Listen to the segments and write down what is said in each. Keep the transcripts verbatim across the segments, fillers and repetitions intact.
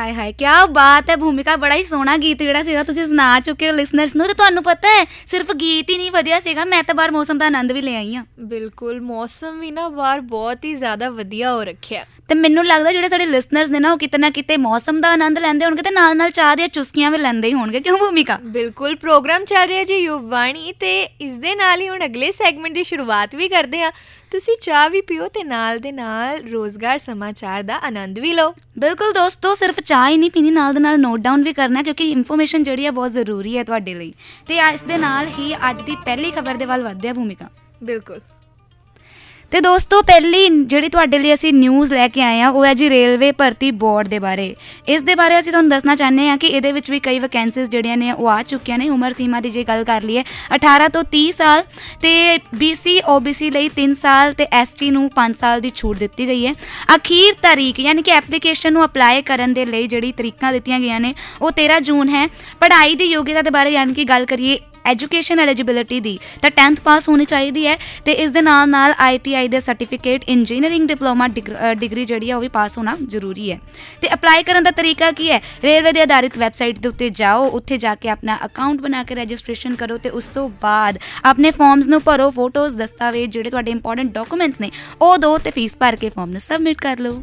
ਹਾਏ ਹਾਏ ਕਿਆ ਬਾਤ ਹੈ ਭੂਮਿਕਾ, ਬੜਾ ਹੀ ਸੋਹਣਾ ਗੀਤ ਜਿਹੜਾ ਸੀਗਾ ਤੁਸੀਂ ਸੁਣਾ ਚੁੱਕੇ ਹੋ ਲਿਸਨਰਸ ਨੂੰ। ਤੇ ਤੁਹਾਨੂੰ ਪਤਾ ਹੈ ਸਿਰਫ ਗੀਤ ਹੀ ਨਹੀਂ ਵਧੀਆ ਸੀਗਾ, ਮੈਂ ਤਾਂ ਬਾਹਰ ਮੌਸਮ ਦਾ ਆਨੰਦ ਵੀ ਲੈ ਆਈ ਹਾਂ। ਬਿਲਕੁਲ, ਮੌਸਮ ਵੀ ਨਾ ਬਾਹਰ ਬਹੁਤ ਹੀ ਜ਼ਿਆਦਾ ਵਧੀਆ ਹੋ ਰੱਖਿਆ। ਤੇ ਮੈਨੂੰ ਲੱਗਦਾ ਜਿਹੜੇ ਸਾਡੇ ਲਿਸਨਰਸ ਨੇ ਨਾ ਉਹ ਕਿਤੇ ਨਾ ਕਿਤੇ ਮੌਸਮ ਦਾ ਆਨੰਦ ਲੈਂਦੇ ਹੋਣਗੇ ਤੇ ਨਾਲ ਨਾਲ ਚਾਹ ਦੀਆਂ ਚੁਸਕੀਆਂ ਵੀ ਲੈਂਦੇ ਹੀ ਹੋਣਗੇ, ਕਿਉਂ ਭੂਮਿਕਾ? ਬਿਲਕੁਲ, ਪ੍ਰੋਗਰਾਮ ਚੱਲ ਰਿਹਾ ਜੀ ਯੁਵਵਾਣੀ, ਤੇ ਇਸ ਦੇ ਨਾਲ ਹੀ ਹੁਣ ਅਗਲੇ ਸੈਗਮੈਂਟ ਦੀ ਸ਼ੁਰੂਆਤ ਵੀ ਕਰਦੇ ਹਾਂ। ਤੁਸੀਂ ਚਾਹ ਵੀ ਪੀਓ ਤੇ ਨਾਲ ਦੇ ਨਾਲ ਰੋਜ਼ਗਾਰ ਸਮਾਚਾਰ ਦਾ ਆਨੰਦ ਵੀ ਲਓ। ਬਿਲਕੁਲ ਦੋਸਤੋ, ਸਿਰਫ ਚਾਹ ਹੀ ਨਹੀਂ ਪੀਣੀ, ਨਾਲ ਦੇ ਨਾਲ ਨੋਟ ਡਾਊਨ ਵੀ ਕਰਨਾ, ਕਿਉਂਕਿ ਇਨਫੋਰਮੇਸ਼ਨ ਜਿਹੜੀ ਹੈ ਬਹੁਤ ਜ਼ਰੂਰੀ ਹੈ ਤੁਹਾਡੇ ਲਈ। ਤੇ ਇਸ ਦੇ ਨਾਲ ਹੀ ਅੱਜ ਦੀ ਪਹਿਲੀ ਖਬਰ ਦੇ ਵੱਲ ਵਧਦੇ ਆ ਭੂਮਿਕਾ। ਬਿਲਕੁਲ। ਤੇ ਦੋਸਤੋ ਪਹਿਲੀ ਜਿਹੜੀ ਤੁਹਾਡੇ ਲਈ ਅਸੀਂ ਨਿਊਜ਼ ਲੈ ਕੇ ਆਏ ਹਾਂ ਉਹ ਹੈ ਜੀ ਰੇਲਵੇ ਭਰਤੀ ਬੋਰਡ ਦੇ ਬਾਰੇ। ਇਸ ਦੇ ਬਾਰੇ ਅਸੀਂ ਤੁਹਾਨੂੰ ਦੱਸਣਾ ਚਾਹੁੰਦੇ ਹਾਂ ਕਿ ਇਹਦੇ ਵਿੱਚ ਵੀ ਕਈ ਵੈਕੈਂਸੀਜ਼ ਜਿਹੜੀਆਂ ਨੇ ਉਹ ਆ ਚੁੱਕੀਆਂ ਨੇ। ਉਮਰ ਸੀਮਾ ਦੀ ਜੇ ਗੱਲ ਕਰ ਲਈਏ ਅਠਾਰਾਂ ਤੋਂ ਤੀਹ ਸਾਲ, ਤੇ B C O B C ਲਈ ਤਿੰਨ ਸਾਲ ਤੇ ਐਸ ਟੀ ਨੂੰ ਪੰਜ ਸਾਲ ਦੀ ਛੂਟ ਦਿੱਤੀ ਗਈ ਹੈ। ਅਖੀਰ ਤਾਰੀਖ ਯਾਨੀ ਕਿ ਐਪਲੀਕੇਸ਼ਨ ਨੂੰ ਅਪਲਾਈ ਕਰਨ ਦੇ ਲਈ ਜਿਹੜੀ ਤਰੀਕਾਂ ਦਿੱਤੀਆਂ ਗਈਆਂ ਨੇ ਉਹ ਤੇਰਾਂ ਜੂਨ ਹੈ। ਪੜ੍ਹਾਈ ਦੀ ਯੋਗਤਾ ਦੇ ਬਾਰੇ ਯਾਨੀ ਕਿ ਗੱਲ ਕਰੀਏ ਐਜੂਕੇਸ਼ਨ ਐਲੀਜੀਬਿਲਿਟੀ ਦੀ ਤਾਂ ਟੈਂਥ ਪਾਸ ਹੋਣੀ ਚਾਹੀਦੀ ਹੈ, ਤੇ ਇਸ ਦੇ ਨਾਲ ਨਾਲ ਆਈ ਟੀ ਆਈ ਦੇ ਸਰਟੀਫਿਕੇਟ, ਇੰਜੀਨੀਅਰਿੰਗ ਡਿਪਲੋਮਾ ਡਿਗਰੀ ਜਿਹੜੀ ਹੈ ਉਹ ਵੀ ਪਾਸ ਹੋਣਾ ਜ਼ਰੂਰੀ ਹੈ। ਤੇ ਅਪਲਾਈ ਕਰਨ ਦਾ ਤਰੀਕਾ ਕੀ ਹੈ? ਰੇਲਵੇ ਦੇ ਆਧਾਰਿਤ ਵੈਬਸਾਈਟ ਦੇ ਉੱਤੇ ਜਾਓ, ਉੱਥੇ ਜਾ ਕੇ ਆਪਣਾ ਅਕਾਊਂਟ ਬਣਾ ਕੇ ਰਜਿਸਟ੍ਰੇਸ਼ਨ ਕਰੋ ਤੇ ਉਸ ਤੋਂ ਬਾਅਦ ਆਪਣੇ ਫਾਰਮਸ ਨੂੰ ਭਰੋ, ਫੋਟੋਜ਼, ਦਸਤਾਵੇਜ਼ ਜਿਹੜੇ ਤੁਹਾਡੇ ਇੰਪੋਰਟੈਂਟ ਡਾਕੂਮੈਂਟਸ ਨੇ ਉਹ ਦਿਓ ਤੇ ਫੀਸ ਭਰ ਕੇ ਫਾਰਮ ਨੂੰ ਸਬਮਿਟ ਕਰ ਲਓ।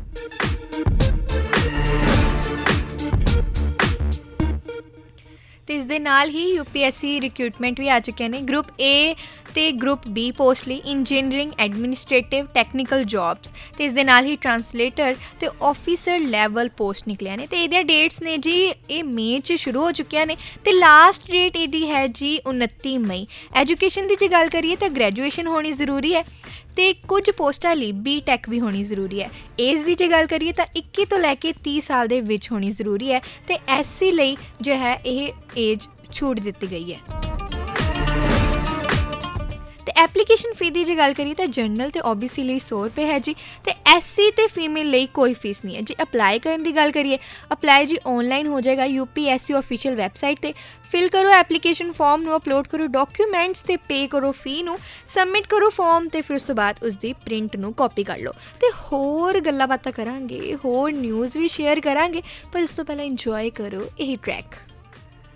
ਤੇ ਇਸ ਦੇ ਨਾਲ ਹੀ U P S C recruitment ਵੀ ਆ ਚੁੱਕੀਆਂ ਨੇ। ਗਰੁੱਪ ਏ ਤੇ ਗਰੁੱਪ ਬੀ ਪੋਸਟ ਲਈ ਇੰਜੀਨੀਅਰਿੰਗ, ਐਡਮਿਨਿਸਟ੍ਰੇਟਿਵ, ਟੈਕਨੀਕਲ ਜੌਬਸ, ਤੇ ਇਸ ਦੇ ਨਾਲ ਹੀ ਟਰਾਂਸਲੇਟਰ ਤੇ ਆਫਿਸਰ ਲੈਵਲ ਪੋਸਟ ਨਿਕਲੀਆਂ ਨੇ। ਤੇ ਇਹਦੀਆਂ ਡੇਟਸ ਨੇ ਜੀ ਇਹ ਮਈ 'ਚ ਸ਼ੁਰੂ ਹੋ ਚੁੱਕੀਆਂ ਨੇ ਤੇ ਲਾਸਟ ਡੇਟ ਇਹਦੀ ਹੈ ਜੀ ਉਨੱਤੀ ਮਈ। ਐਜੂਕੇਸ਼ਨ ਦੀ ਜੇ ਗੱਲ ਕਰੀਏ ਤਾਂ ਗ੍ਰੈਜੂਏਸ਼ਨ ਹੋਣੀ ਜ਼ਰੂਰੀ ਹੈ ਤੇ ਕੁਝ ਪੋਸਟਾਂ ਲਈ ਬੀ ਟੈਕ ਵੀ ਹੋਣੀ ਜ਼ਰੂਰੀ ਹੈ। ਏਜ ਦੀ ਜੇ ਗੱਲ ਕਰੀਏ ਤਾਂ ਇੱਕੀ ਤੋਂ ਲੈ ਕੇ ਤੀਹ ਸਾਲ ਦੇ ਵਿੱਚ ਹੋਣੀ ਜ਼ਰੂਰੀ ਹੈ, ਤੇ ਐਸ ਸੀ ਲਈ ਜੋ ਹੈ ਇਹ ਏਜ ਛੂਟ ਦਿੱਤੀ ਗਈ ਹੈ। ਤੇ ਐਪਲੀਕੇਸ਼ਨ ਫੀ ਦੀ ਜੇ ਗੱਲ ਕਰੀਏ ਤਾਂ ਜਨਰਲ ਤੇ ਓ ਬੀ ਸੀ ਲਈ ਸੌ ਰੁਪਏ ਹੈ ਜੀ, ਤੇ ਐਸ ਸੀ ਤੇ ਫੀਮੇਲ ਲਈ ਕੋਈ ਫੀਸ ਨਹੀਂ ਹੈ। ਜੇ ਅਪਲਾਈ ਕਰਨ ਦੀ ਗੱਲ ਕਰੀਏ, ਅਪਲਾਈ ਜੀ ਔਨਲਾਈਨ ਹੋ ਜਾਏਗਾ U P S C official website 'ਤੇ। ਫਿਲ ਕਰੋ ਐਪਲੀਕੇਸ਼ਨ ਫਾਰਮ ਨੂੰ, ਅਪਲੋਡ ਕਰੋ ਡਾਕੂਮੈਂਟਸ ਤੇ ਪੇ ਕਰੋ ਫੀ ਨੂੰ, ਸਬਮਿਟ ਕਰੋ ਫਾਰਮ, ਤੇ ਫਿਰ ਉਸ ਤੋਂ ਬਾਅਦ ਉਸਦੀ ਪ੍ਰਿੰਟ ਨੂੰ ਕਾਪੀ ਕਰ ਲਓ। ਤੇ ਹੋਰ ਗੱਲਾਂ ਬਾਤਾਂ ਕਰਾਂਗੇ, ਹੋਰ ਨਿਊਜ਼ ਵੀ ਸ਼ੇਅਰ ਕਰਾਂਗੇ, ਪਰ ਉਸ ਤੋਂ ਪਹਿਲਾਂ ਇੰਜੋਏ ਕਰੋ ਇਹ ਟਰੈਕ।